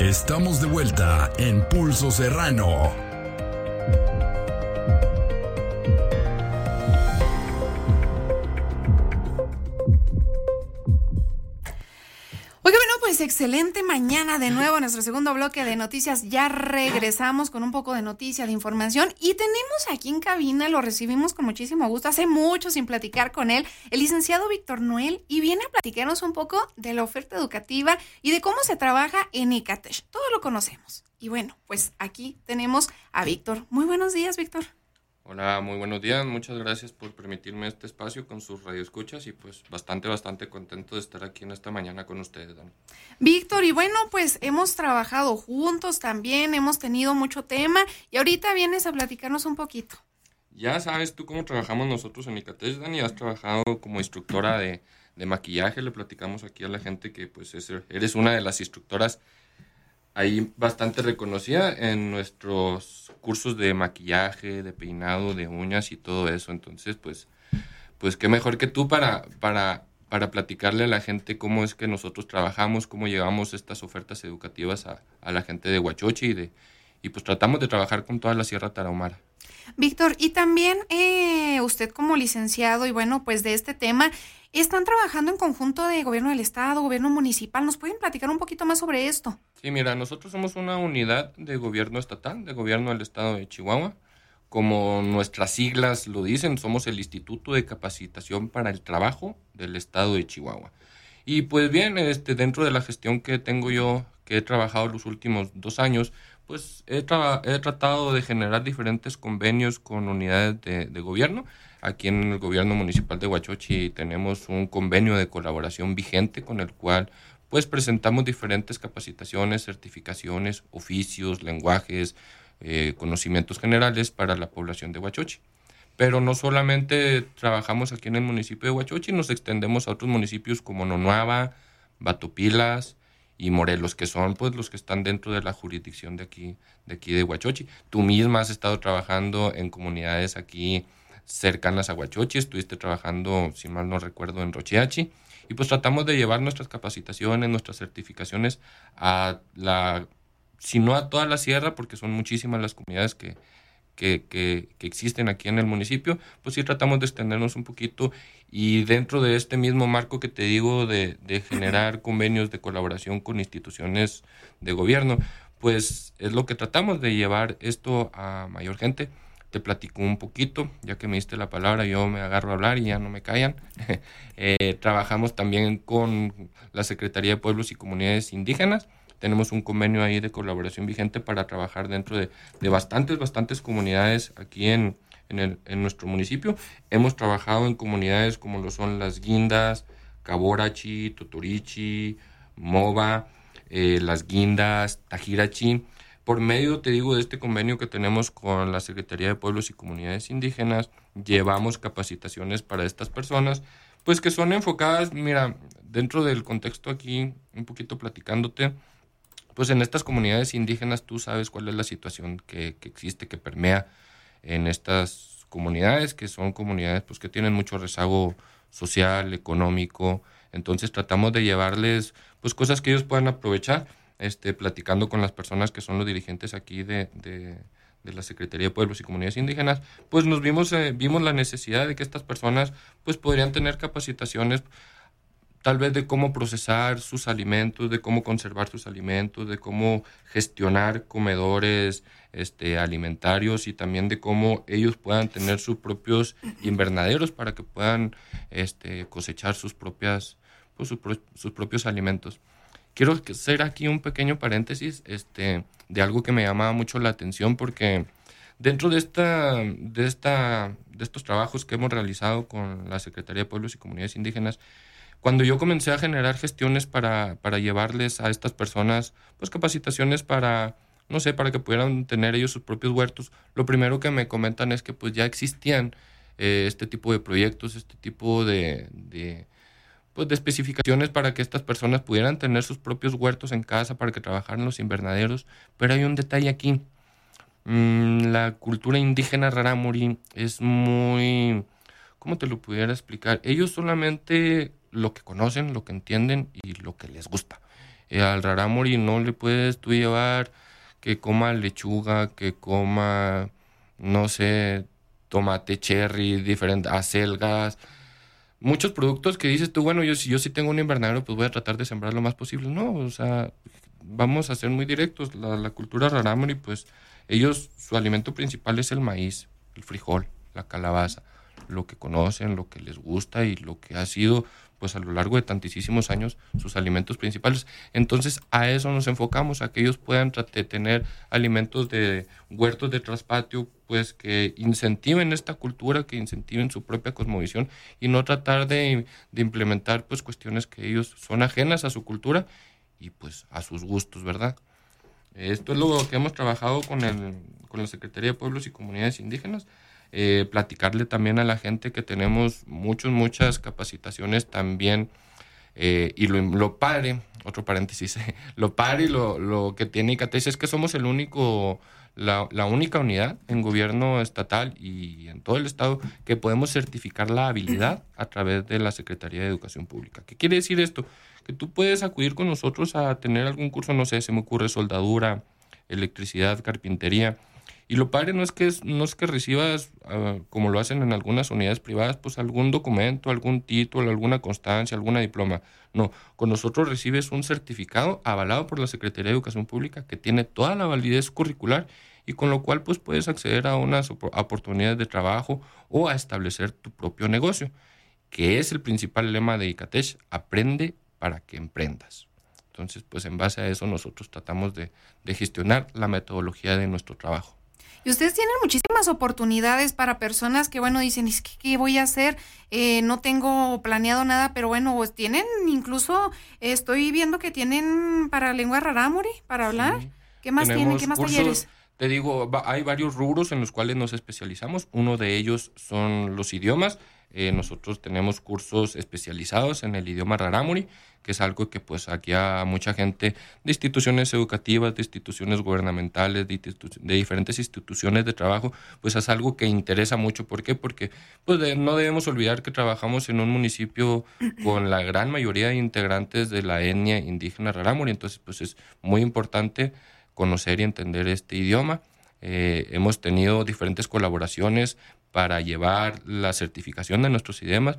Estamos de vuelta en Pulso Serrano. Oiga, bueno, pues excelente mañana de nuevo en nuestro segundo bloque de noticias. Ya regresamos con un poco de noticia, de información, y tenemos aquí en cabina, lo recibimos con muchísimo gusto, hace mucho sin platicar con él, el licenciado Víctor Noel, y viene a platicarnos un poco de la oferta educativa y de cómo se trabaja en Ecatech. Todo lo conocemos. Y bueno, pues aquí tenemos a Víctor. Muy buenos días, Víctor. Hola, muy buenos días. Muchas gracias por permitirme este espacio con sus radioescuchas y pues bastante contento de estar aquí en esta mañana con ustedes, Dani. Víctor, y bueno, pues hemos trabajado juntos también, hemos tenido mucho tema y ahorita vienes a platicarnos un poquito. Ya sabes tú cómo trabajamos nosotros en Ecatech, Dani. Has trabajado como instructora de maquillaje. Le platicamos aquí a la gente que pues eres una de las instructoras ahí bastante reconocida en nuestros cursos de maquillaje, de peinado, de uñas y todo eso. Entonces, pues qué mejor que tú para platicarle a la gente cómo es que nosotros trabajamos, cómo llevamos estas ofertas educativas a la gente de Huachochi y pues tratamos de trabajar con toda la Sierra Tarahumara. Víctor, y también usted como licenciado y bueno, pues de este tema, están trabajando en conjunto de gobierno del estado, gobierno municipal. ¿Nos pueden platicar un poquito más sobre esto? Sí, mira, nosotros somos una unidad de gobierno estatal, de gobierno del estado de Chihuahua. Como nuestras siglas lo dicen, somos el Instituto de Capacitación para el Trabajo del estado de Chihuahua. Y pues bien, dentro de la gestión que tengo yo, que he trabajado los últimos 2 años, pues he tratado de generar diferentes convenios con unidades de gobierno. Aquí en el gobierno municipal de Huachochi tenemos un convenio de colaboración vigente con el cual pues presentamos diferentes capacitaciones, certificaciones, oficios, lenguajes, conocimientos generales para la población de Huachochi. Pero no solamente trabajamos aquí en el municipio de Huachochi, nos extendemos a otros municipios como Nonuava, Batopilas y Morelos, que son pues los que están dentro de la jurisdicción de aquí de Huachochi. Tú misma has estado trabajando en comunidades aquí cercanas a Huachochi, estuviste trabajando, si mal no recuerdo, en Rochiachi, y pues tratamos de llevar nuestras capacitaciones, nuestras certificaciones si no a toda la sierra, porque son muchísimas las comunidades que existen aquí en el municipio, pues sí tratamos de extendernos un poquito y dentro de este mismo marco que te digo de generar convenios de colaboración con instituciones de gobierno, pues es lo que tratamos de llevar esto a mayor gente. Te platico un poquito, ya que me diste la palabra, yo me agarro a hablar y ya no me callan. Trabajamos también con la Secretaría de Pueblos y Comunidades Indígenas. Tenemos un convenio ahí de colaboración vigente para trabajar dentro de bastantes comunidades aquí en nuestro municipio. Hemos trabajado en comunidades como lo son Las Guindas, Caborachi, Totorichi, Moba, Las Guindas, Tajirachi. Por medio, te digo, de este convenio que tenemos con la Secretaría de Pueblos y Comunidades Indígenas, llevamos capacitaciones para estas personas, pues que son enfocadas, mira, dentro del contexto aquí, un poquito platicándote, pues en estas comunidades indígenas tú sabes cuál es la situación que existe, que permea en estas comunidades, que son comunidades pues que tienen mucho rezago social, económico. Entonces tratamos de llevarles pues cosas que ellos puedan aprovechar, platicando con las personas que son los dirigentes aquí de la Secretaría de Pueblos y Comunidades Indígenas, pues vimos la necesidad de que estas personas pues podrían tener capacitaciones tal vez de cómo procesar sus alimentos, de cómo conservar sus alimentos, de cómo gestionar comedores alimentarios y también de cómo ellos puedan tener sus propios invernaderos para que puedan cosechar sus propios alimentos. Quiero hacer aquí un pequeño paréntesis de algo que me llamaba mucho la atención porque dentro de estos trabajos que hemos realizado con la Secretaría de Pueblos y Comunidades Indígenas, cuando yo comencé a generar gestiones para llevarles a estas personas pues capacitaciones para que pudieran tener ellos sus propios huertos, lo primero que me comentan es que pues ya existían este tipo de proyectos, este tipo de especificaciones para que estas personas pudieran tener sus propios huertos en casa, para que trabajaran los invernaderos. Pero hay un detalle aquí. La cultura indígena rarámuri es muy... ¿Cómo te lo pudiera explicar? Ellos solamente lo que conocen, lo que entienden y lo que les gusta. Al rarámuri no le puedes tú llevar que coma lechuga, que coma, no sé, tomate cherry, diferentes acelgas, muchos productos que dices tú, bueno, yo sí tengo un invernadero, pues voy a tratar de sembrar lo más posible. No, o sea, vamos a ser muy directos. La cultura rarámuri, pues ellos, su alimento principal es el maíz, el frijol, la calabaza, lo que conocen, lo que les gusta y lo que ha sido, pues a lo largo de tantísimos años, sus alimentos principales. Entonces, a eso nos enfocamos, a que ellos puedan tener alimentos de huertos de traspatio, pues que incentiven esta cultura, que incentiven su propia cosmovisión y no tratar de implementar pues cuestiones que ellos son ajenas a su cultura y pues a sus gustos, ¿verdad? Esto es lo que hemos trabajado con la Secretaría de Pueblos y Comunidades Indígenas. Platicarle también a la gente que tenemos muchas capacitaciones también, y lo padre, otro paréntesis, lo padre y lo que tiene ICATES es que somos la única unidad en gobierno estatal y en todo el estado que podemos certificar la habilidad a través de la Secretaría de Educación Pública. ¿Qué quiere decir esto? Que tú puedes acudir con nosotros a tener algún curso, no sé, se me ocurre soldadura, electricidad, carpintería. Y lo padre no es que recibas, como lo hacen en algunas unidades privadas, pues algún documento, algún título, alguna constancia, alguna diploma. No, con nosotros recibes un certificado avalado por la Secretaría de Educación Pública que tiene toda la validez curricular y con lo cual pues puedes acceder a unas oportunidades de trabajo o a establecer tu propio negocio, que es el principal lema de ICATES: aprende para que emprendas. Entonces, pues en base a eso nosotros tratamos de gestionar la metodología de nuestro trabajo. Y ustedes tienen muchísimas oportunidades para personas que, bueno, dicen, es que, ¿qué voy a hacer? No tengo planeado nada, pero bueno, pues tienen incluso, estoy viendo que tienen para lengua rarámuri, para hablar. Sí. ¿Qué más tienen? ¿Qué más cursos, talleres? Te digo, hay varios rubros en los cuales nos especializamos. Uno de ellos son los idiomas. Nosotros tenemos cursos especializados en el idioma rarámuri, que es algo que pues aquí a mucha gente de instituciones educativas, de instituciones gubernamentales, de diferentes instituciones de trabajo, pues es algo que interesa mucho. ¿Por qué? Porque pues no debemos olvidar que trabajamos en un municipio con la gran mayoría de integrantes de la etnia indígena rarámuri, entonces pues es muy importante conocer y entender este idioma. Hemos tenido diferentes colaboraciones para llevar la certificación de nuestros idiomas.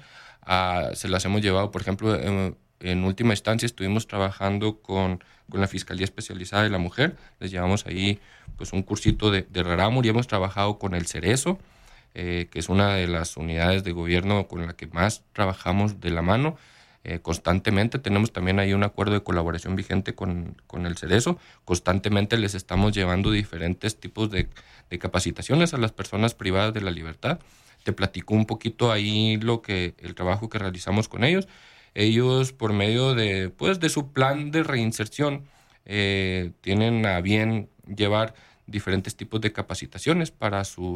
Se las hemos llevado, por ejemplo, en última instancia estuvimos trabajando con la Fiscalía Especializada de la Mujer. Les llevamos ahí pues un cursito de rarámuri. Hemos trabajado con el Cerezo, que es una de las unidades de gobierno con la que más trabajamos de la mano. Constantemente tenemos también ahí un acuerdo de colaboración vigente con el Cerezo. Constantemente les estamos llevando diferentes tipos de capacitaciones a las personas privadas de la libertad. Te platico un poquito ahí el trabajo que realizamos con ellos. Ellos, por medio de su plan de reinserción, tienen a bien llevar diferentes tipos de capacitaciones para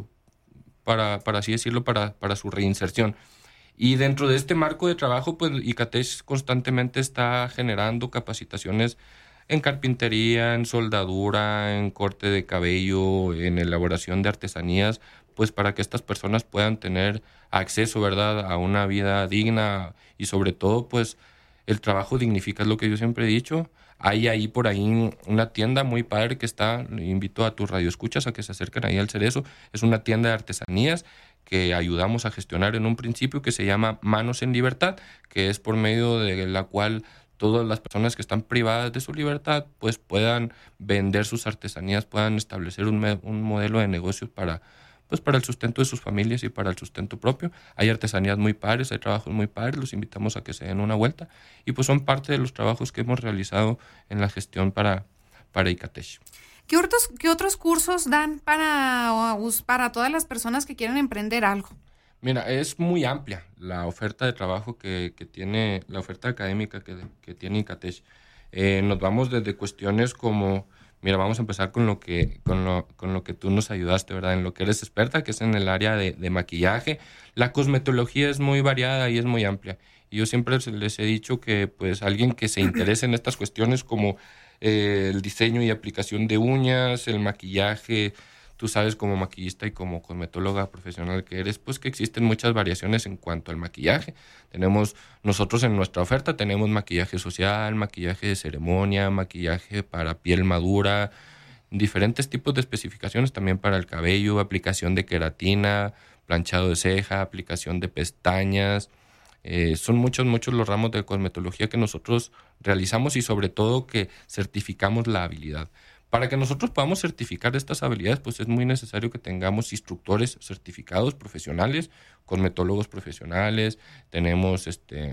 así decirlo, para su reinserción. Y dentro de este marco de trabajo, pues ICATES constantemente está generando capacitaciones en carpintería, en soldadura, en corte de cabello, en elaboración de artesanías, pues para que estas personas puedan tener acceso, ¿verdad?, a una vida digna y sobre todo, pues el trabajo dignifica, es lo que yo siempre he dicho. Hay ahí por ahí una tienda muy padre que invito a tus radioescuchas a que se acerquen ahí al Cerezo. Es una tienda de artesanías que ayudamos a gestionar en un principio, que se llama Manos en Libertad, que es por medio de la cual todas las personas que están privadas de su libertad pues puedan vender sus artesanías, puedan establecer un modelo de negocios para el sustento de sus familias y para el sustento propio. Hay artesanías muy padres, hay trabajos muy padres, los invitamos a que se den una vuelta y pues son parte de los trabajos que hemos realizado en la gestión para ICATES. ¿Qué otros cursos dan para todas las personas que quieren emprender algo? Mira, es muy amplia la oferta de trabajo que tiene, la oferta académica que tiene ICATES. Nos vamos desde cuestiones como, mira, vamos a empezar con lo que tú nos ayudaste, ¿verdad? En lo que eres experta, que es en el área de maquillaje. La cosmetología es muy variada y es muy amplia. Y yo siempre les he dicho que pues alguien que se interese en estas cuestiones como el diseño y aplicación de uñas, el maquillaje, tú sabes como maquillista y como cosmetóloga profesional que eres, pues que existen muchas variaciones en cuanto al maquillaje. Nosotros en nuestra oferta tenemos maquillaje social, maquillaje de ceremonia, maquillaje para piel madura, diferentes tipos de especificaciones también para el cabello, aplicación de queratina, planchado de ceja, aplicación de pestañas. Son muchos los ramos de cosmetología que nosotros realizamos y sobre todo que certificamos la habilidad. Para que nosotros podamos certificar estas habilidades, pues es muy necesario que tengamos instructores certificados profesionales, cosmetólogos profesionales, tenemos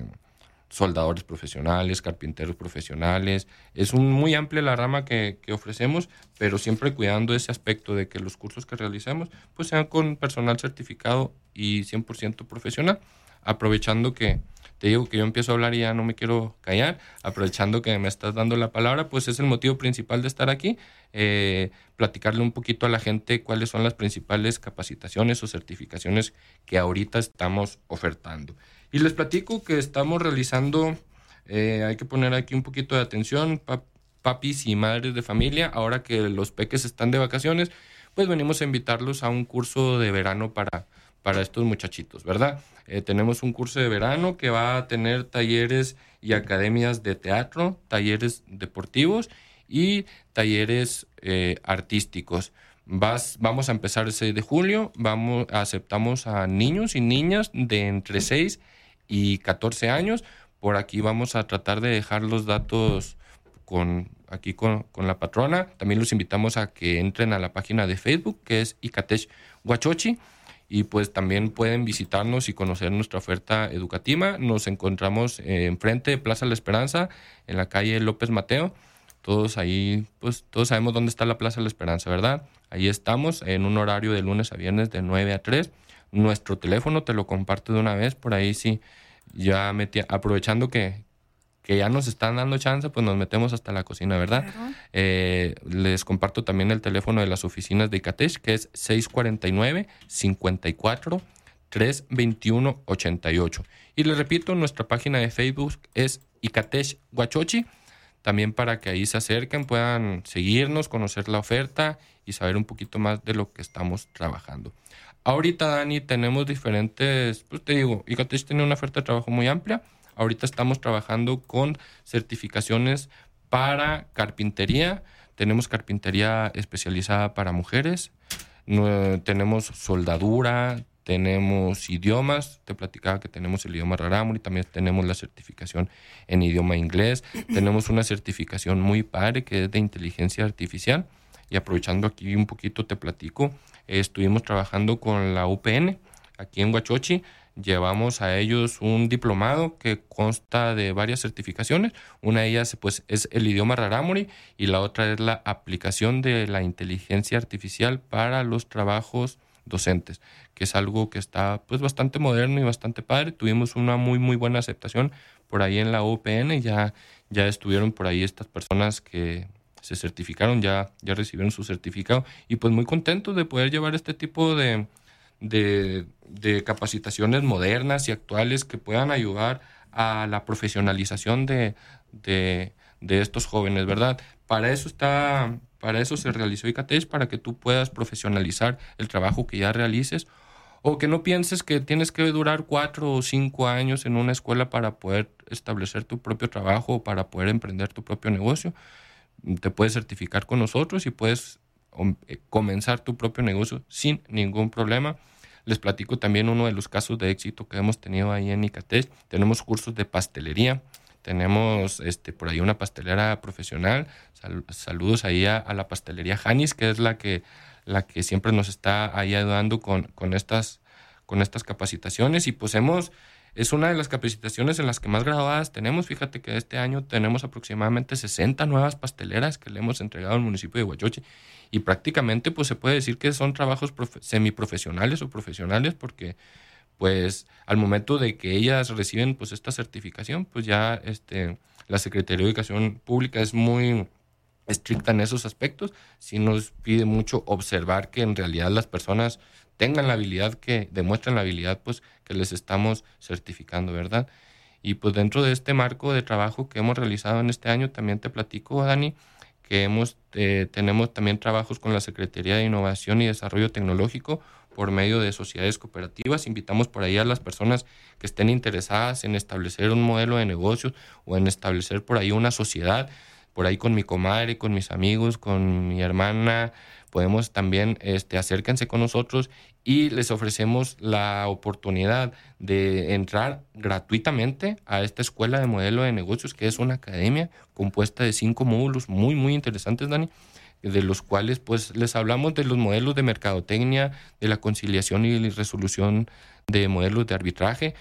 soldadores profesionales, carpinteros profesionales. Es muy amplia la rama que ofrecemos, pero siempre cuidando ese aspecto de que los cursos que realicemos pues sean con personal certificado y 100% profesional. Aprovechando que te digo que yo empiezo a hablar y ya no me quiero callar, aprovechando que me estás dando la palabra, pues es el motivo principal de estar aquí, platicarle un poquito a la gente cuáles son las principales capacitaciones o certificaciones que ahorita estamos ofertando. Y les platico que estamos realizando, hay que poner aquí un poquito de atención, papis y madres de familia, ahora que los peques están de vacaciones, pues venimos a invitarlos a un curso de verano para estos muchachitos, ¿verdad? Tenemos un curso de verano que va a tener talleres y academias de teatro, talleres deportivos y talleres artísticos. Vamos a empezar el 6 de julio, aceptamos a niños y niñas de entre 6 y 14 años. Por aquí vamos a tratar de dejar los datos con la patrona. También los invitamos a que entren a la página de Facebook, que es Icatech Huachochi. Y pues también pueden visitarnos y conocer nuestra oferta educativa. Nos encontramos enfrente de Plaza La Esperanza, en la calle López Mateo. Todos ahí, pues todos sabemos dónde está la Plaza La Esperanza, ¿verdad? Ahí estamos en un horario de lunes a viernes de 9 a 3. Nuestro teléfono te lo comparto de una vez, por ahí sí, ya aprovechando que ya nos están dando chance, pues nos metemos hasta la cocina, ¿verdad? Claro. Les comparto también el teléfono de las oficinas de Icatech, que es 649-54-321-88. Y les repito, nuestra página de Facebook es Icatech Huachochi, también para que ahí se acerquen, puedan seguirnos, conocer la oferta y saber un poquito más de lo que estamos trabajando. Ahorita, Dani, tenemos diferentes, pues te digo, Icatech tiene una oferta de trabajo muy amplia. Ahorita estamos trabajando con certificaciones para carpintería. Tenemos carpintería especializada para mujeres. Tenemos soldadura, tenemos idiomas. Te platicaba que tenemos el idioma rarámuri. También tenemos la certificación en idioma inglés. Tenemos una certificación muy padre que es de inteligencia artificial. Y aprovechando aquí un poquito te platico. Estuvimos trabajando con la UPN aquí en Huachochi. Llevamos a ellos un diplomado que consta de varias certificaciones. Una de ellas pues es el idioma rarámuri y la otra es la aplicación de la inteligencia artificial para los trabajos docentes, que es algo que está pues bastante moderno y bastante padre. Tuvimos una muy buena aceptación por ahí en la UPN. Ya estuvieron por ahí estas personas que se certificaron, ya recibieron su certificado y pues muy contentos de poder llevar este tipo de capacitaciones modernas y actuales que puedan ayudar a la profesionalización de estos jóvenes, ¿verdad? Para eso se realizó Icatech, para que tú puedas profesionalizar el trabajo que ya realices o que no pienses que tienes que durar 4 o 5 años en una escuela para poder establecer tu propio trabajo o para poder emprender tu propio negocio. Te puedes certificar con nosotros y puedes comenzar tu propio negocio sin ningún problema. Les platico también uno de los casos de éxito que hemos tenido ahí en Icatech. Tenemos cursos de pastelería. Tenemos por ahí una pastelera profesional. Saludos ahí a la pastelería Janis, que es la que siempre nos está ahí ayudando con estas capacitaciones. Y pues es una de las capacitaciones en las que más graduadas tenemos. Fíjate que este año tenemos aproximadamente 60 nuevas pasteleras que le hemos entregado al municipio de Huachochi. Y prácticamente pues se puede decir que son trabajos semiprofesionales o profesionales porque pues al momento de que ellas reciben pues esta certificación, pues ya la Secretaría de Educación Pública es muy estricta en esos aspectos. Sí nos pide mucho observar que en realidad las personas tengan la habilidad, que demuestren la habilidad pues que les estamos certificando, ¿verdad? Y pues dentro de este marco de trabajo que hemos realizado en este año, también te platico, Dani, que tenemos también trabajos con la Secretaría de Innovación y Desarrollo Tecnológico por medio de sociedades cooperativas. Invitamos por ahí a las personas que estén interesadas en establecer un modelo de negocio o en establecer por ahí una sociedad, por ahí con mi comadre, con mis amigos, con mi hermana. Podemos también, acérquense con nosotros y les ofrecemos la oportunidad de entrar gratuitamente a esta escuela de modelo de negocios, que es una academia compuesta de 5 módulos muy, muy interesantes, Dani, de los cuales pues les hablamos de los modelos de mercadotecnia, de la conciliación y resolución de modelos de arbitraje.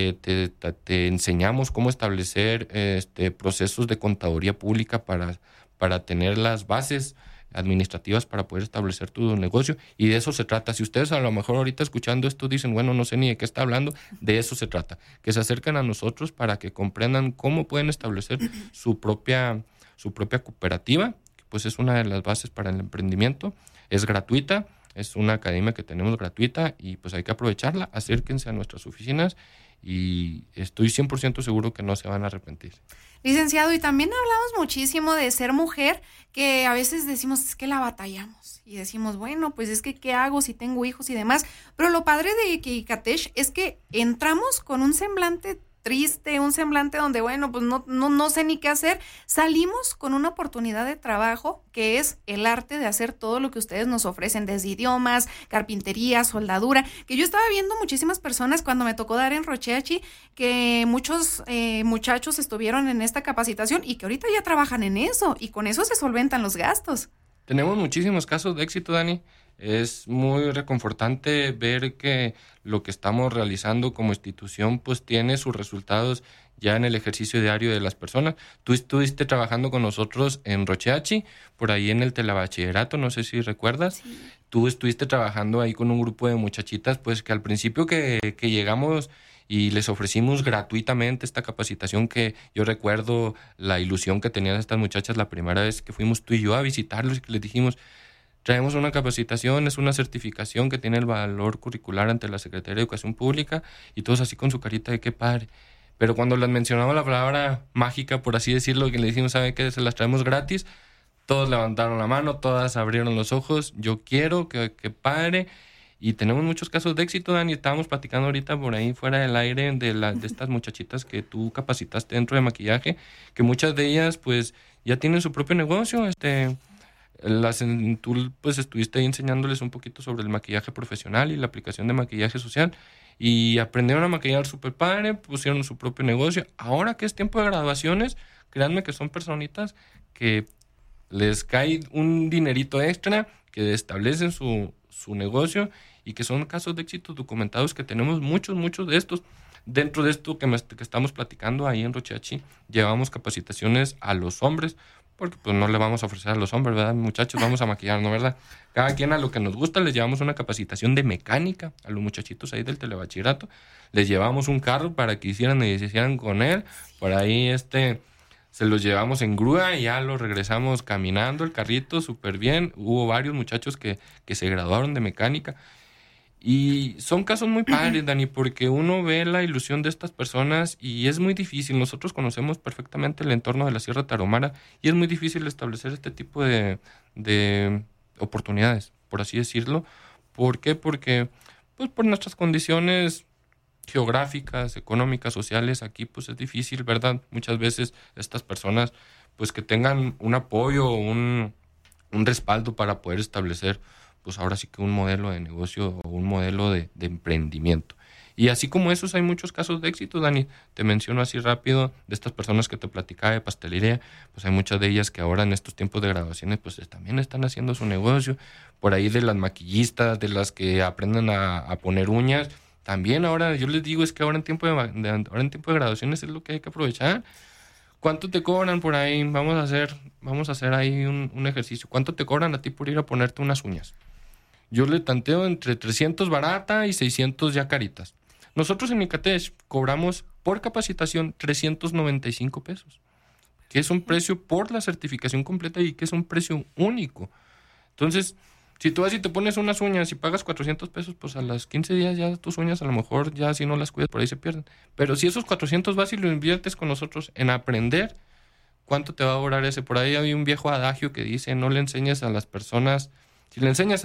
Te enseñamos cómo establecer procesos de contaduría pública para tener las bases administrativas para poder establecer tu negocio, y de eso se trata. Si ustedes a lo mejor ahorita escuchando esto dicen, bueno, no sé ni de qué está hablando, de eso se trata, que se acerquen a nosotros para que comprendan cómo pueden establecer su propia cooperativa, que pues es una de las bases para el emprendimiento. Es gratuita, es una academia que tenemos gratuita y pues hay que aprovecharla. Acérquense a nuestras oficinas y estoy 100% seguro que no se van a arrepentir. Licenciado, y también hablamos muchísimo de ser mujer, que a veces decimos, es que la batallamos, y decimos, bueno, pues es que ¿qué hago si tengo hijos y demás? Pero lo padre de Kikatesh es que entramos con un semblante triste, un semblante donde, bueno, pues no sé ni qué hacer. Salimos con una oportunidad de trabajo que es el arte de hacer todo lo que ustedes nos ofrecen, desde idiomas, carpintería, soldadura, que yo estaba viendo muchísimas personas cuando me tocó dar en Rocheachi, que muchos muchachos estuvieron en esta capacitación y que ahorita ya trabajan en eso, y con eso se solventan los gastos. Tenemos muchísimos casos de éxito, Dani. Es muy reconfortante ver que lo que estamos realizando como institución pues tiene sus resultados ya en el ejercicio diario de las personas. Tú estuviste trabajando con nosotros en Rocheachi, por ahí en el telebachillerato, no sé si recuerdas. Sí. Tú estuviste trabajando ahí con un grupo de muchachitas pues que al principio que llegamos y les ofrecimos gratuitamente esta capacitación, que yo recuerdo la ilusión que tenían estas muchachas la primera vez que fuimos tú y yo a visitarlos, y que les dijimos, traemos una capacitación, es una certificación que tiene el valor curricular ante la Secretaría de Educación Pública, y todos así con su carita de qué padre. Pero cuando les mencionamos la palabra mágica, por así decirlo, que le dijimos, ¿saben qué? Se las traemos gratis, todos levantaron la mano, todas abrieron los ojos, yo quiero, que padre. Y tenemos muchos casos de éxito, Dani. Estábamos platicando ahorita por ahí fuera del aire de estas muchachitas que tú capacitaste dentro de maquillaje, que muchas de ellas pues ya tienen su propio negocio. Tú pues estuviste ahí enseñándoles un poquito sobre el maquillaje profesional y la aplicación de maquillaje social, y aprendieron a maquillar súper padre, pusieron su propio negocio. Ahora que es tiempo de graduaciones, créanme que son personitas que les cae un dinerito extra, que establecen su negocio, y que son casos de éxito documentados, que tenemos muchos de estos. Dentro de esto que estamos platicando ahí en Rocheachi, llevamos capacitaciones a los hombres, porque pues no le vamos a ofrecer a los hombres, ¿verdad, muchachos? Vamos a maquillar, ¿no, verdad? Cada quien a lo que nos gusta. Les llevamos una capacitación de mecánica a los muchachitos ahí del telebachillerato. Les llevamos un carro para que hicieran y deshicieran con él. Por ahí se los llevamos en grúa y ya los regresamos caminando el carrito súper bien. Hubo varios muchachos que se graduaron de mecánica. Y son casos muy padres, Dani, porque uno ve la ilusión de estas personas y es muy difícil. Nosotros conocemos perfectamente el entorno de la Sierra Tarahumara y es muy difícil establecer este tipo de oportunidades, por así decirlo. ¿Por qué? Porque pues por nuestras condiciones geográficas, económicas, sociales, aquí pues es difícil, ¿verdad? Muchas veces estas personas pues que tengan un apoyo, un respaldo para poder establecer pues ahora sí que un modelo de negocio o un modelo de emprendimiento. Y así como esos hay muchos casos de éxito, Dani. Te menciono así rápido de estas personas que te platicaba de pastelería, pues hay muchas de ellas que ahora en estos tiempos de graduaciones pues también están haciendo su negocio. Por ahí de las maquillistas, de las que aprenden a poner uñas, también ahora yo les digo, es que ahora en tiempo de graduaciones es lo que hay que aprovechar. ¿Cuánto te cobran por ahí? Vamos a hacer ahí un ejercicio. ¿Cuánto te cobran a ti por ir a ponerte unas uñas? Yo le tanteo entre 300 barata y 600 ya caritas. Nosotros en Kikatesh cobramos por capacitación 395 pesos, que es un precio por la certificación completa y que es un precio único. Entonces, si tú vas y te pones unas uñas y pagas 400 pesos, pues a los 15 días ya tus uñas a lo mejor ya si no las cuidas por ahí se pierden. Pero si esos 400 vas y lo inviertes con nosotros en aprender, ¿cuánto te va a durar ese? Por ahí había un viejo adagio que dice, no le enseñes a las personas, si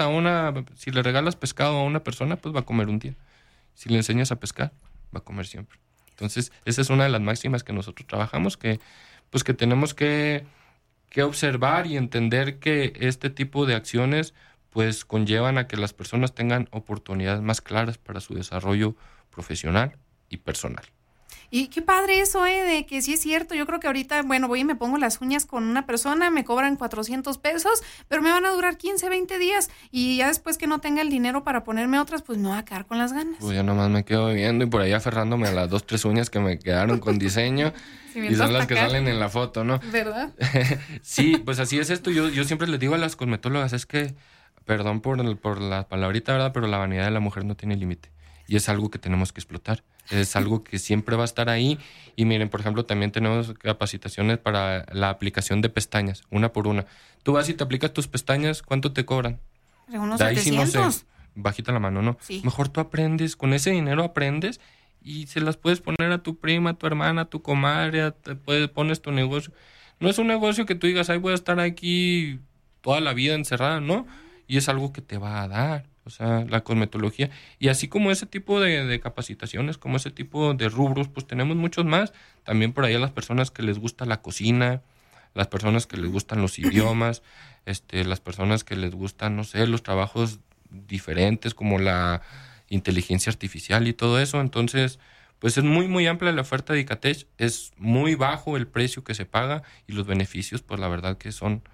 le regalas pescado a una persona, pues va a comer un día. Si le enseñas a pescar, va a comer siempre. Entonces, esa es una de las máximas que nosotros trabajamos, que tenemos que observar y entender que este tipo de acciones pues conllevan a que las personas tengan oportunidades más claras para su desarrollo profesional y personal. Y qué padre eso, de que sí es cierto. Yo creo que ahorita, bueno, voy y me pongo las uñas con una persona, me cobran 400 pesos, pero me van a durar 15, 20 días. Y ya después que no tenga el dinero para ponerme otras, pues me voy a quedar con las ganas. Pues yo nomás me quedo viendo y por ahí aferrándome a las 2, 3 uñas que me quedaron con diseño. Y son las que salen en la foto, ¿no? ¿Verdad? Sí, pues así es esto. Yo siempre les digo a las cosmetólogas, es que, perdón por la palabrita, ¿verdad? Pero la vanidad de la mujer no tiene límite. Y es algo que tenemos que explotar. Es algo que siempre va a estar ahí. Y miren, por ejemplo, también tenemos capacitaciones para la aplicación de pestañas, una por una. Tú vas y te aplicas tus pestañas, ¿cuánto te cobran? Unos de ahí 700. Sí, no sé, bajita la mano, ¿no? Sí. Mejor tú aprendes, con ese dinero aprendes y se las puedes poner a tu prima, a tu hermana, a tu comadre, pones tu negocio. No es un negocio que tú digas, ay, voy a estar aquí toda la vida encerrada, ¿no? Y es algo que te va a dar. O sea, la cosmetología. Y así como ese tipo de capacitaciones, como ese tipo de rubros, pues tenemos muchos más. También por ahí a las personas que les gusta la cocina, las personas que les gustan los idiomas, las personas que les gustan, no sé, los trabajos diferentes como la inteligencia artificial y todo eso. Entonces, pues es muy, muy amplia la oferta de ICATECH. Es muy bajo el precio que se paga y los beneficios, pues la verdad que son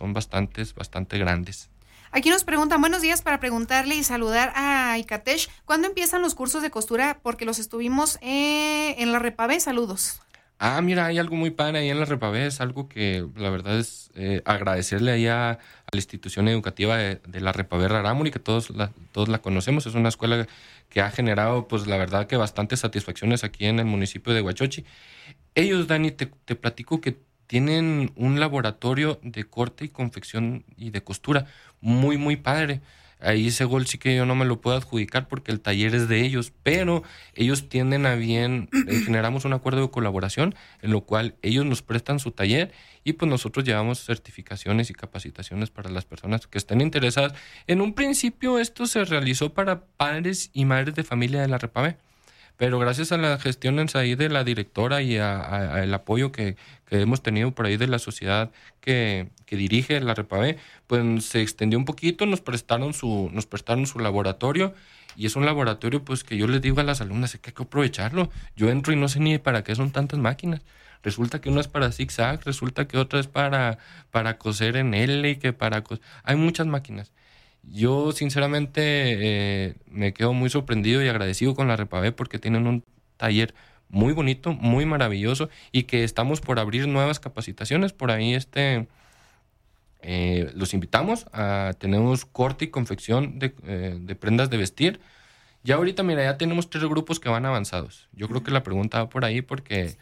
bastante grandes. Aquí nos preguntan, buenos días, para preguntarle y saludar a ICATECH. ¿Cuándo empiezan los cursos de costura? Porque los estuvimos en la Repavé. Saludos. Mira, hay algo muy padre ahí en la Repavé. Es algo que la verdad es agradecerle ahí a la institución educativa de la Repavé Rarámuri, que todos la conocemos. Es una escuela que ha generado, pues la verdad que bastantes satisfacciones aquí en el municipio de Huachochi. Ellos, Dani, te platico que tienen un laboratorio de corte y confección y de costura muy, muy padre. Ahí ese gol sí que yo no me lo puedo adjudicar porque el taller es de ellos, pero ellos tienden a bien, generamos un acuerdo de colaboración en lo cual ellos nos prestan su taller y pues nosotros llevamos certificaciones y capacitaciones para las personas que estén interesadas. En un principio esto se realizó para padres y madres de familia de la Repavé. Pero gracias a las gestiones ahí de la directora y a el apoyo que hemos tenido por ahí de la sociedad que dirige la Repavé, pues se extendió un poquito, nos prestaron su laboratorio y es un laboratorio pues que yo les digo a las alumnas que hay que aprovecharlo. Yo entro y no sé ni para qué son tantas máquinas. Resulta que una es para zigzag, resulta que otra es para coser en L y que hay muchas máquinas. Yo sinceramente me quedo muy sorprendido y agradecido con la Repavé porque tienen un taller muy bonito, muy maravilloso y que estamos por abrir nuevas capacitaciones. Por ahí los invitamos tenemos corte y confección de prendas de vestir. Ya ahorita, mira, ya tenemos 3 grupos que van avanzados. Yo creo que la pregunta va por ahí porque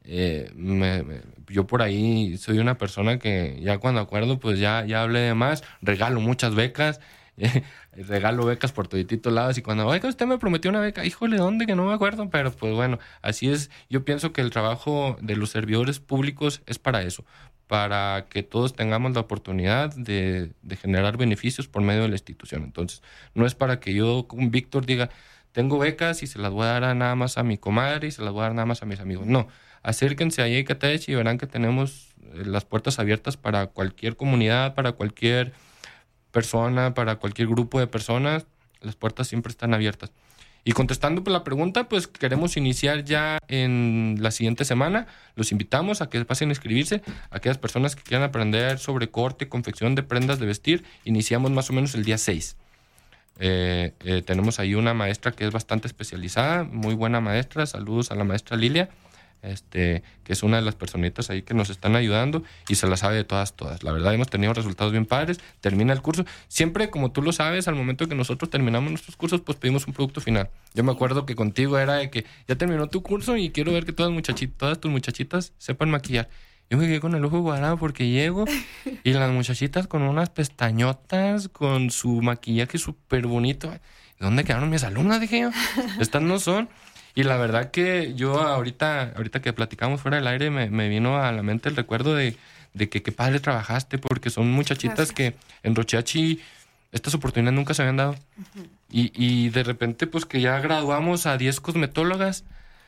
yo por ahí soy una persona que ya cuando acuerdo pues ya hablé de más, regalo muchas becas, regalo becas por todititos lados y cuando, oiga, usted me prometió una beca, híjole, ¿dónde? Que no me acuerdo, pero pues bueno, así es. Yo pienso que el trabajo de los servidores públicos es para eso, para que todos tengamos la oportunidad de generar beneficios por medio de la institución. Entonces, no es para que yo, con Víctor, diga, tengo becas y se las voy a dar nada más a mi comadre y se las voy a dar nada más a mis amigos. No, acérquense a ICATECH y verán que tenemos las puertas abiertas para cualquier comunidad, para cualquier persona, para cualquier grupo de personas. Las puertas siempre están abiertas. Y contestando por la pregunta, pues queremos iniciar ya en la siguiente semana. Los invitamos a que pasen a inscribirse. Aquellas personas que quieran aprender sobre corte, confección de prendas de vestir, iniciamos más o menos el día 6. Tenemos ahí una maestra que es bastante especializada, muy buena maestra. Saludos a la maestra Lilia, que es una de las personitas ahí que nos están ayudando y se la sabe de todas. La verdad hemos tenido resultados bien padres. Termina el curso. Siempre, como tú lo sabes, al momento que nosotros terminamos nuestros cursos, pues pedimos un producto final. Yo me acuerdo que contigo era de que ya terminó tu curso y quiero ver que todas tus muchachitas sepan maquillar. Yo me quedé con el ojo cuadrado porque llego y las muchachitas con unas pestañotas, con su maquillaje súper bonito. ¿Dónde quedaron mis alumnas? Dije yo. Estas no son. Y la verdad que yo ahorita que platicamos fuera del aire me vino a la mente el recuerdo de que qué padre trabajaste, porque son muchachitas que en Rocheachi estas oportunidades nunca se habían dado. Y de repente, pues que ya graduamos a 10 cosmetólogas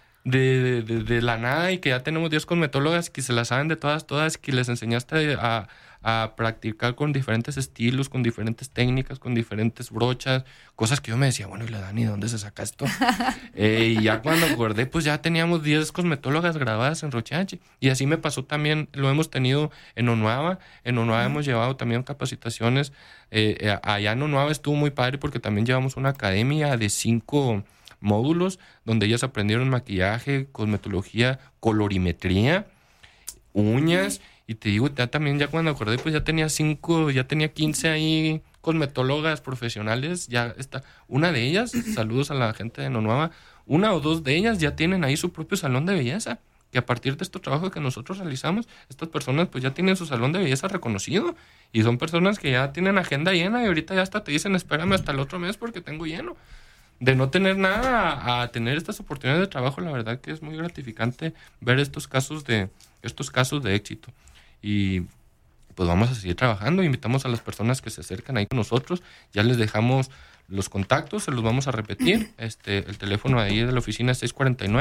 de la nada, y que ya tenemos 10 cosmetólogas que se las saben de todas, que les enseñaste a practicar con diferentes estilos, con diferentes técnicas, con diferentes brochas, cosas que yo me decía, bueno, ¿y la Dani de dónde se saca esto? Y ya cuando acordé, pues ya teníamos 10 cosmetólogas graduadas en Rocheachi. Y así me pasó también, lo hemos tenido en Onuaba. En Onuaba hemos llevado también capacitaciones. Allá en Onuaba estuvo muy padre porque también llevamos una academia de 5 módulos donde ellas aprendieron maquillaje, cosmetología, colorimetría, uñas. Y te digo, ya cuando acordé, pues ya tenía 15 ahí cosmetólogas profesionales. Ya está. Una de ellas, saludos a la gente de Nonuava, 1 o 2 de ellas ya tienen ahí su propio salón de belleza. Que a partir de estos trabajos que nosotros realizamos, estas personas pues ya tienen su salón de belleza reconocido. Y son personas que ya tienen agenda llena y ahorita ya hasta te dicen, espérame hasta el otro mes porque tengo lleno. De no tener nada a tener estas oportunidades de trabajo, la verdad que es muy gratificante ver estos casos de éxito. Y pues vamos a seguir trabajando. Invitamos a las personas que se acercan ahí con nosotros. Ya les dejamos los contactos, se los vamos a repetir. El teléfono ahí de la oficina es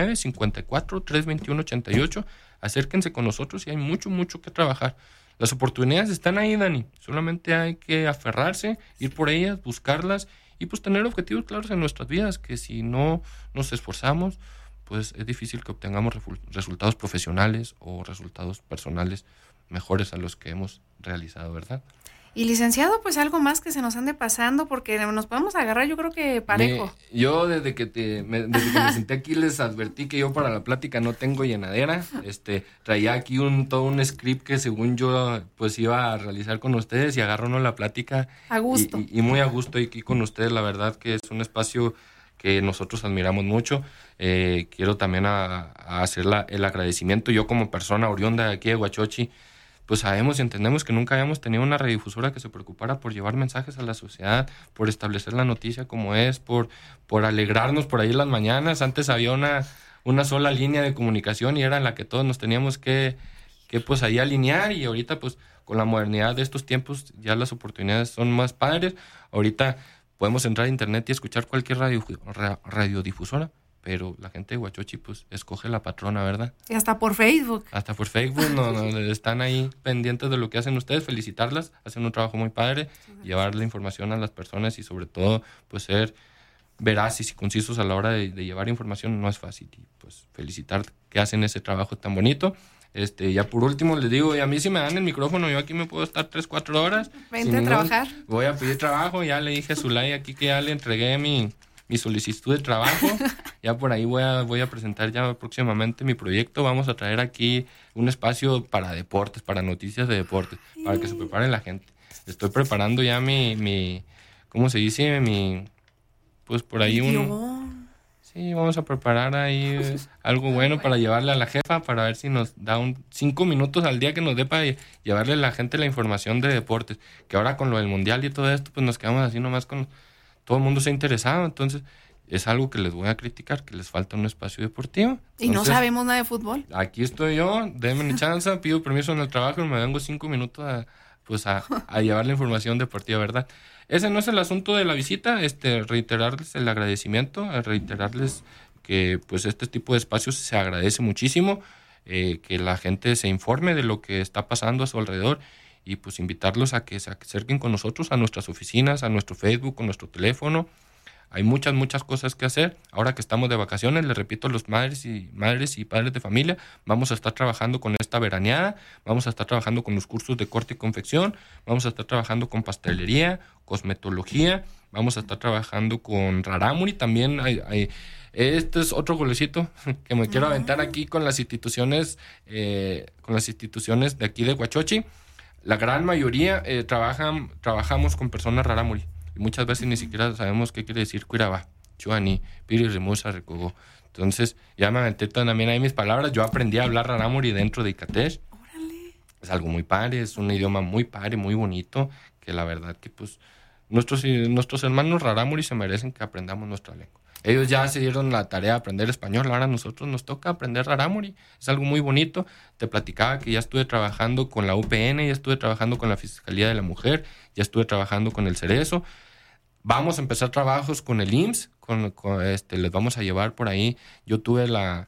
649-54-321-88. Acérquense con nosotros y hay mucho que trabajar. Las oportunidades están ahí, Dani. Solamente hay que aferrarse, ir por ellas, buscarlas y pues tener objetivos claros en nuestras vidas, que si no nos esforzamos, pues es difícil que obtengamos resultados profesionales o resultados personales mejores a los que hemos realizado, ¿verdad? Y licenciado, pues algo más que se nos ande pasando, porque nos podemos agarrar, yo creo que parejo. Yo desde que me senté aquí les advertí que yo para la plática no tengo llenadera. Traía aquí todo un script que según yo pues iba a realizar con ustedes, y agarro la plática a gusto. Y muy a gusto aquí con ustedes. La verdad que es un espacio que nosotros admiramos mucho. Quiero también hacer el agradecimiento. Yo como persona oriunda de aquí de Huachochi, pues sabemos y entendemos que nunca habíamos tenido una radiodifusora que se preocupara por llevar mensajes a la sociedad, por establecer la noticia como es, por alegrarnos por ahí las mañanas. Antes había una sola línea de comunicación y era en la que todos nos teníamos que pues ahí alinear, y ahorita pues con la modernidad de estos tiempos ya las oportunidades son más padres. Ahorita podemos entrar a internet y escuchar cualquier radiodifusora, pero la gente de Huachochi pues escoge la patrona, ¿verdad? Y hasta por Facebook. Hasta por Facebook, no, están ahí pendientes de lo que hacen ustedes, felicitarlas, hacen un trabajo muy padre, llevar la información a las personas y sobre todo pues ser veraces y concisos a la hora de llevar información no es fácil, y pues felicitar que hacen ese trabajo tan bonito. Ya por último les digo, y a mí si me dan el micrófono, yo aquí me puedo estar 3-4 horas. Vente a trabajar. Voy a pedir trabajo, ya le dije a Zulay aquí que ya le entregué mi solicitud de trabajo. Ya por ahí voy a presentar ya próximamente mi proyecto. Vamos a traer aquí un espacio para deportes, para noticias de deportes, para que se prepare la gente. Estoy preparando ya mi ¿cómo se dice? Pues por ahí Sí, vamos a preparar ahí algo bueno para llevarle a la jefa, para ver si nos da 5 minutos al día que nos dé para llevarle a la gente la información de deportes. Que ahora con lo del mundial y todo esto, pues nos quedamos así nomás con... Todo el mundo se ha interesado, entonces es algo que les voy a criticar, que les falta un espacio deportivo. Entonces, y no sabemos nada de fútbol. Aquí estoy yo, denme una chance, pido permiso en el trabajo y me vengo 5 minutos a llevar la información deportiva, ¿verdad? Ese no es el asunto de la visita, reiterarles el agradecimiento, reiterarles que pues este tipo de espacios se agradece muchísimo, que la gente se informe de lo que está pasando a su alrededor, y pues invitarlos a que se acerquen con nosotros a nuestras oficinas, a nuestro Facebook, a nuestro teléfono. Hay muchas cosas que hacer. Ahora que estamos de vacaciones, les repito, los madres y padres de familia, vamos a estar trabajando con esta veraneada, vamos a estar trabajando con los cursos de corte y confección, vamos a estar trabajando con pastelería, cosmetología, vamos a estar trabajando con rarámuri. También este es otro golecito que me quiero aventar aquí con las instituciones de aquí de Huachochi. La gran mayoría trabajamos con personas rarámuri. Y muchas veces ni siquiera sabemos qué quiere decir cuiraba, chuani, piri, rimusa, recogó. Entonces, ya me aventé también ahí mis palabras. Yo aprendí a hablar rarámuri dentro de Icatech. ¡Órale! Es algo muy padre, es un idioma muy padre, muy bonito, que la verdad que pues nuestros hermanos rarámuri se merecen que aprendamos nuestra lengua. Ellos ya se dieron la tarea de aprender español, ahora a nosotros nos toca aprender rarámuri. Es algo muy bonito. Te platicaba que ya estuve trabajando con la UPN, ya estuve trabajando con la Fiscalía de la Mujer, ya estuve trabajando con el Cerezo. Vamos a empezar trabajos con el IMSS, les vamos a llevar por ahí. Yo tuve la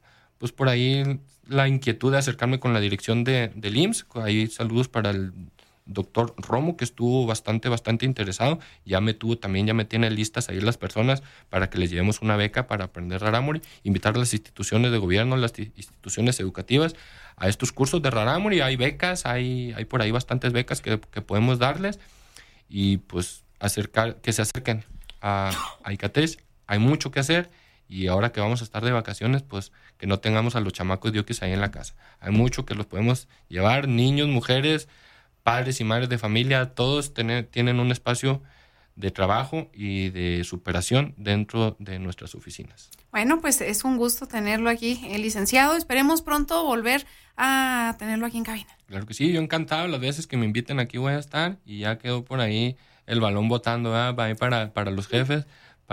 inquietud de acercarme con la dirección del IMSS. Ahí saludos para el doctor Romo, que estuvo bastante interesado. Ya me tiene listas ahí las personas para que les llevemos una beca para aprender rarámuri, invitar a las instituciones de gobierno, las instituciones educativas a estos cursos de rarámuri. Hay becas, hay por ahí bastantes becas que podemos darles, y pues que se acerquen a Icatech. Hay mucho que hacer, y ahora que vamos a estar de vacaciones, pues que no tengamos a los chamacos diokis ahí en la casa. Hay mucho que los podemos llevar, niños, mujeres, padres y madres de familia, todos tienen un espacio de trabajo y de superación dentro de nuestras oficinas. Bueno, pues es un gusto tenerlo aquí, licenciado. Esperemos pronto volver a tenerlo aquí en cabina. Claro que sí, yo encantado. Las veces que me inviten aquí voy a estar, y ya quedó por ahí el balón botando, ¿verdad? Para los jefes,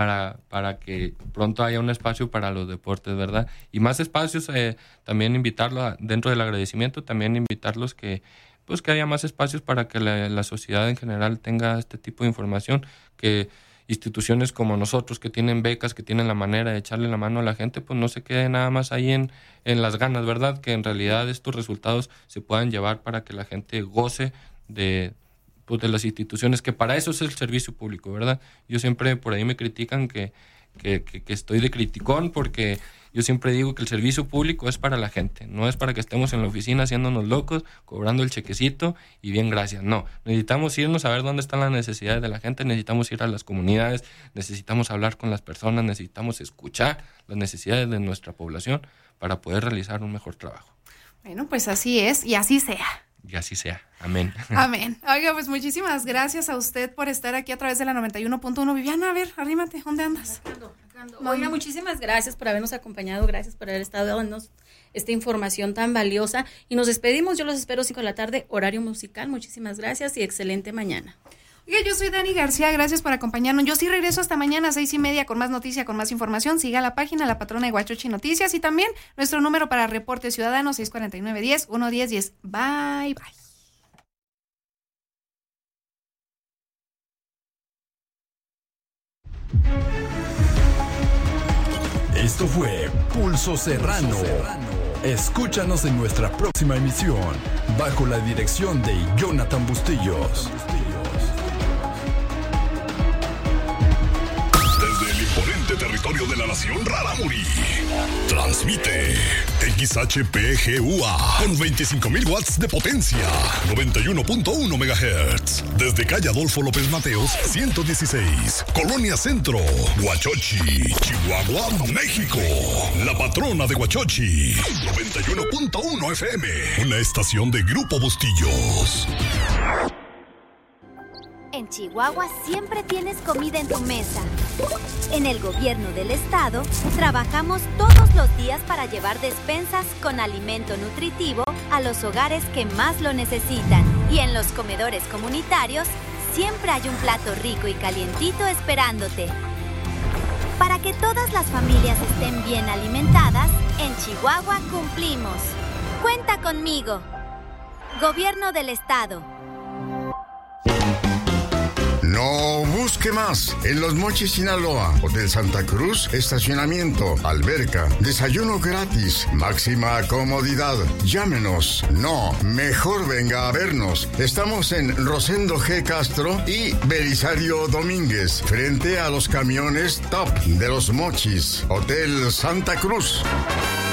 para que pronto haya un espacio para los deportes, ¿verdad? Y más espacios, también invitarlos dentro del agradecimiento, también invitarlos que haya más espacios para que la sociedad en general tenga este tipo de información, que instituciones como nosotros, que tienen becas, que tienen la manera de echarle la mano a la gente, pues no se quede nada más ahí en las ganas, ¿verdad? Que en realidad estos resultados se puedan llevar para que la gente goce de las instituciones, que para eso es el servicio público, ¿verdad? Yo siempre, por ahí me critican que estoy de criticón, porque yo siempre digo que el servicio público es para la gente, no es para que estemos en la oficina haciéndonos locos, cobrando el chequecito y bien, gracias. No, necesitamos irnos a ver dónde están las necesidades de la gente, necesitamos ir a las comunidades, necesitamos hablar con las personas, necesitamos escuchar las necesidades de nuestra población para poder realizar un mejor trabajo. Bueno, pues así es, y así sea. Y así sea. Amén. Amén. Oiga, pues muchísimas gracias a usted por estar aquí a través de la 91.1. Viviana, a ver, arrímate, ¿dónde andas? Oiga, muchísimas gracias por habernos acompañado, gracias por haber estado dándonos esta información tan valiosa, y nos despedimos. Yo los espero 5 de la tarde, horario musical. Muchísimas gracias y excelente mañana. Oiga, yo soy Dani García, gracias por acompañarnos. Yo sí regreso hasta mañana a 6:30 con más noticia, con más información. Siga la página La Patrona de Huachochi Noticias, y también nuestro número para reporte ciudadano 649-10-110-10. Bye, bye. Esto fue Pulso Serrano. Escúchanos en nuestra próxima emisión, bajo la dirección de Jonathan Bustillos. Desde el imponente territorio de la nación Rarámuri, transmite XHPGUA con 25,000 watts de potencia, 91.1 MHz. Desde calle Adolfo López Mateos, 116, Colonia Centro, Huachochi, Chihuahua, México. La Patrona de Huachochi, 91.1 FM, una estación de Grupo Bustillos. En Chihuahua siempre tienes comida en tu mesa. En el gobierno del estado, trabajamos todos los días para llevar despensas con alimento nutritivo a los hogares que más lo necesitan. Y en los comedores comunitarios, siempre hay un plato rico y calientito esperándote. Para que todas las familias estén bien alimentadas, en Chihuahua cumplimos. Cuenta conmigo. Gobierno del estado. No busque más. En Los Mochis, Sinaloa, Hotel Santa Cruz, estacionamiento, alberca, desayuno gratis, máxima comodidad. Llámenos. No, mejor venga a vernos. Estamos en Rosendo G. Castro y Belisario Domínguez, frente a los camiones Top de Los Mochis, Hotel Santa Cruz.